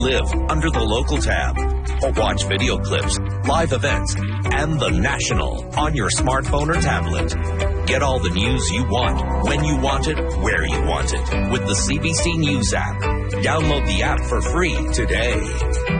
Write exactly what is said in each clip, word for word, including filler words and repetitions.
Live under the local tab or watch video clips, live events, and the national on your smartphone or tablet. Get all the news you want, when you want it, where you want it with the C B C News app. Download the app for free today.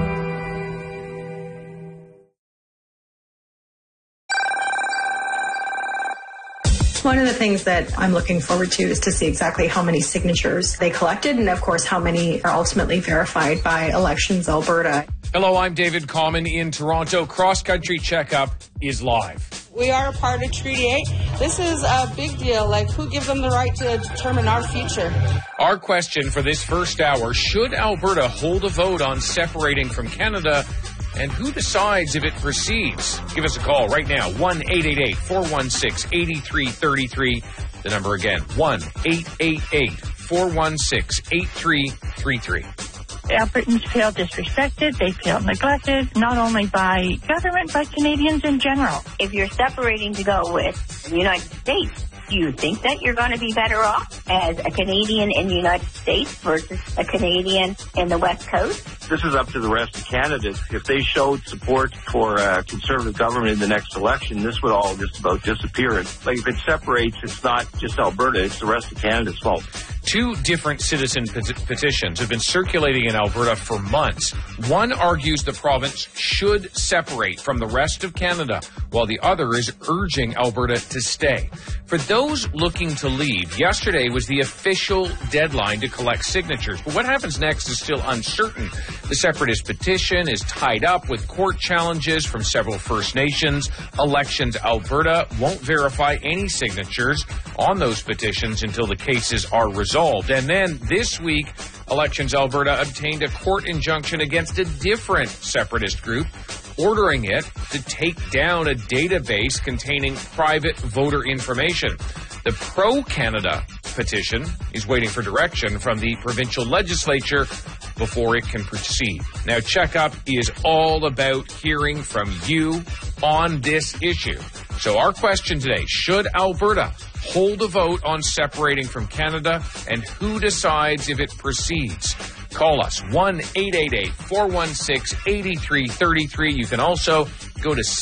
One of the things that I'm looking forward to is to see exactly how many signatures they collected and, of course, how many are ultimately verified by Elections Alberta. Hello, I'm David Common in Toronto. Cross Country Checkup is live. We are a part of Treaty eight. This is a big deal. Like, who gives them the right to determine our future? Our question for this first hour, should Alberta hold a vote on separating from Canada? And who decides if it proceeds? Give us a call right now, one eight eight eight, four one six, eight three three three. The number again, one eight eight eight, four one six, eight three three three. Albertans feel disrespected, they feel neglected, not only by government, but Canadians in general. If you're separating to go with the United States, do you think that you're going to be better off as a Canadian in the United States versus a Canadian in the West Coast? This is up to the rest of Canada. If they showed support for a Conservative government in the next election, this would all just about disappear. Like, if it separates, it's not just Alberta, it's the rest of Canada's fault. Two different citizen pet- petitions have been circulating in Alberta for months. One argues the province should separate from the rest of Canada, while the other is urging Alberta to stay. For those looking to leave, yesterday was the official deadline to collect signatures. But what happens next is still uncertain. The separatist petition is tied up with court challenges from several First Nations. Elections Alberta won't verify any signatures on those petitions until the cases are resolved. And then this week, Elections Alberta obtained a court injunction against a different separatist group, ordering it to take down a database containing private voter information. The pro-Canada petition is waiting for direction from the provincial legislature before it can proceed. Now, Checkup is all about hearing from you on this issue. So our question today, should Alberta hold a vote on separating from Canada, and who decides if it proceeds? Call us, one eight eight eight, four one six, eight three three three. You can also go to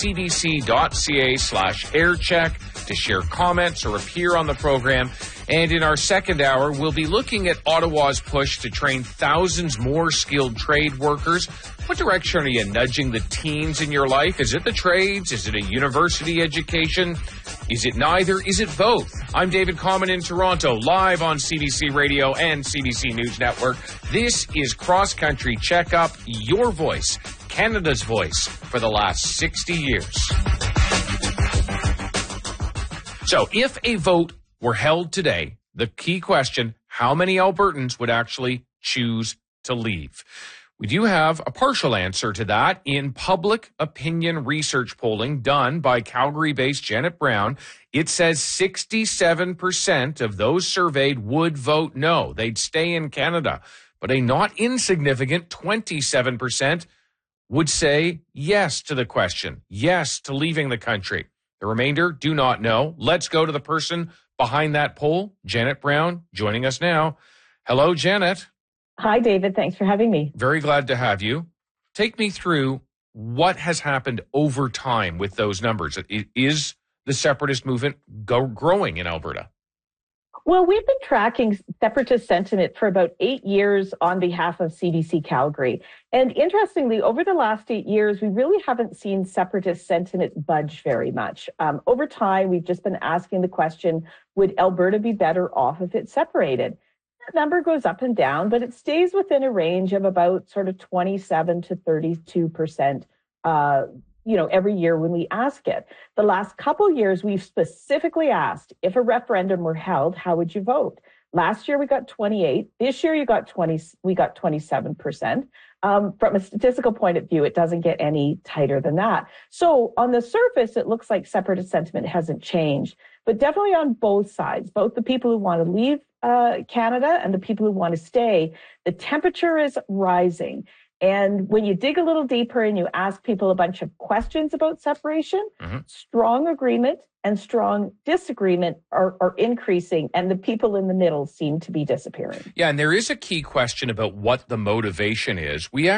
cbc.ca slash aircheck to share comments or appear on the program. And in our second hour, we'll be looking at Ottawa's push to train thousands more skilled trade workers. What direction are you nudging the teens in your life? Is it the trades? Is it a university education? Is it neither? Is it both? I'm David Common in Toronto, live on C B C Radio and C B C News Network. This is Cross Country Checkup, your voice, Canada's voice for the last sixty years. So if a vote were held today, the key question, how many Albertans would actually choose to leave? We do have a partial answer to that in public opinion research polling done by Calgary-based Janet Brown. It says sixty-seven percent of those surveyed would vote no. They'd stay in Canada. But a not insignificant twenty-seven percent would say yes to the question, yes to leaving the country. The remainder do not know. Let's go to the person behind that poll, Janet Brown, joining us now. Hello, Janet. Hi, David. Thanks for having me. Very glad to have you. Take me through what has happened over time with those numbers. Is the separatist movement go- growing in Alberta? Well, we've been tracking separatist sentiment for about eight years on behalf of C B C Calgary. And interestingly, over the last eight years, we really haven't seen separatist sentiment budge very much. Um, over time, we've just been asking the question, would Alberta be better off if it separated? That number goes up and down, but it stays within a range of about sort of twenty-seven to thirty-two percent uh, you know, every year when we ask it. The last couple years, we've specifically asked, if a referendum were held, how would you vote? Last year, we got twenty-eight. This year, you got twenty. We got twenty-seven percent. Um, from a statistical point of view, it doesn't get any tighter than that. So on the surface, it looks like separatist sentiment hasn't changed, but definitely on both sides, both the people who want to leave uh, Canada and the people who want to stay, the temperature is rising. And when you dig a little deeper and you ask people a bunch of questions about separation, mm-hmm. strong agreement and strong disagreement are, are increasing, and the people in the middle seem to be disappearing. Yeah, and there is a key question about what the motivation is. We